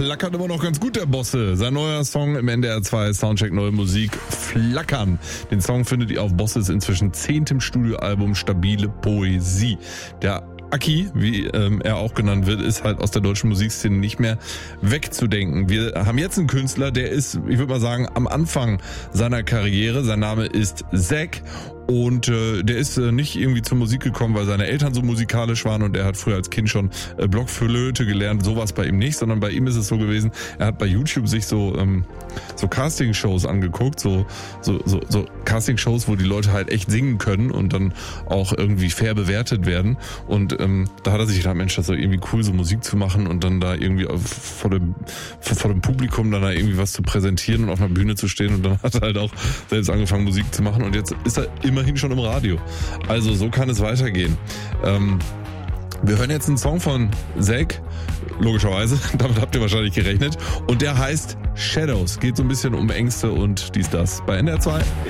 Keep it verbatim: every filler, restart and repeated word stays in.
flackert immer noch ganz gut, der Bosse. Sein neuer Song im N D R zwei Soundcheck Neue Musik, Flackern. Den Song findet ihr auf Bosses inzwischen zehntem Studioalbum Stabile Poesie. Der Aki, wie ähm, er auch genannt wird, ist halt aus der deutschen Musikszene nicht mehr wegzudenken. Wir haben jetzt einen Künstler, der ist, ich würde mal sagen, am Anfang seiner Karriere. Sein Name ist Zack. Und äh, der ist äh, nicht irgendwie zur Musik gekommen, weil seine Eltern so musikalisch waren und er hat früher als Kind schon äh, Blockflöte gelernt. Sowas bei ihm nicht, sondern bei ihm ist es so gewesen, er hat bei YouTube sich so ähm, so Castingshows angeguckt, so so so, so Castingshows, wo die Leute halt echt singen können und dann auch irgendwie fair bewertet werden. Und ähm, da hat er sich gedacht, Mensch, das ist doch irgendwie cool, so Musik zu machen und dann da irgendwie auf, vor dem vor dem Publikum dann da irgendwie was zu präsentieren und auf einer Bühne zu stehen. Und dann hat er halt auch selbst angefangen, Musik zu machen und jetzt ist er immerhin schon im Radio. Also so kann es weitergehen. Ähm, wir hören jetzt einen Song von Zack, logischerweise, damit habt ihr wahrscheinlich gerechnet. Und der heißt Shadows. Geht so ein bisschen um Ängste und dies, das bei N D R zwei.